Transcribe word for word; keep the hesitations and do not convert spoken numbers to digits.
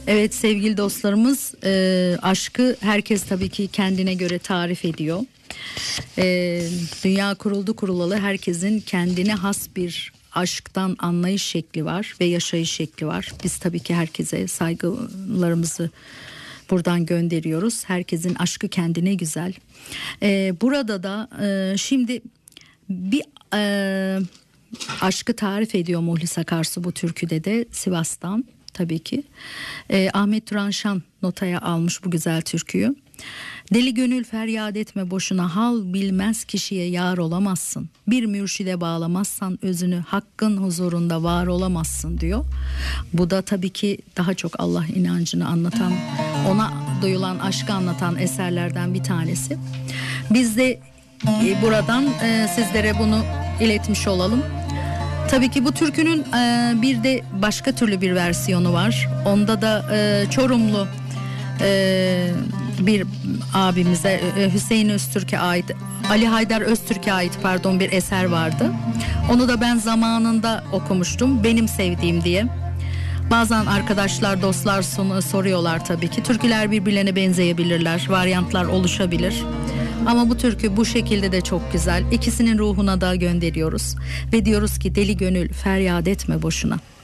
Evet sevgili dostlarımız, e, aşkı herkes tabii ki kendine göre tarif ediyor. E, dünya kuruldu kurulalı herkesin kendine has bir aşktan anlayış şekli var ve yaşayış şekli var. Biz tabii ki herkese saygılarımızı buradan gönderiyoruz. Herkesin aşkı kendine güzel. E, burada da e, şimdi bir e, aşkı tarif ediyor Muhlis Akarsu bu türküde de Sivas'tan. Tabii ki. E, Ahmet Turanşan notaya almış bu güzel türküyü. Deli gönül feryat etme boşuna, hal bilmez kişiye yar olamazsın. Bir mürşide bağlamazsan özünü, hakkın huzurunda var olamazsın diyor. Bu da tabii ki daha çok Allah inancını anlatan, ona duyulan aşkı anlatan eserlerden bir tanesi. Biz de e, buradan e, sizlere bunu iletmiş olalım. Tabii ki bu türkünün e, bir de başka türlü bir versiyonu var. Onda da e, Çorumlu e, bir abimize, e, Hüseyin Öztürk'e ait, Ali Haydar Öztürk'e ait pardon bir eser vardı. Onu da ben zamanında okumuştum. Benim sevdiğim diye. Bazen arkadaşlar, dostlar soruyorlar tabii ki. Türküler birbirlerine benzeyebilirler, varyantlar oluşabilir. Ama bu türkü bu şekilde de çok güzel. İkisinin ruhuna da gönderiyoruz. Ve diyoruz ki deli gönül feryat etme boşuna.